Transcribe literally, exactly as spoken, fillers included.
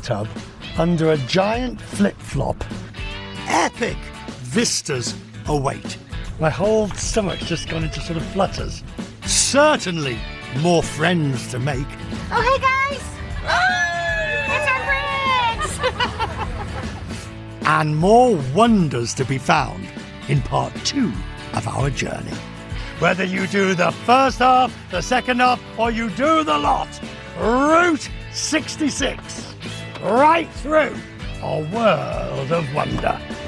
bathtub under a giant flip-flop. Epic vistas await. My whole stomach's just gone into sort of flutters. Certainly more friends to make. Oh, hey guys! Oh, it's our friends! And more wonders to be found in part two of our journey. Whether you do the first half, the second half, or you do the lot, Route sixty-six, right through a world of wonder.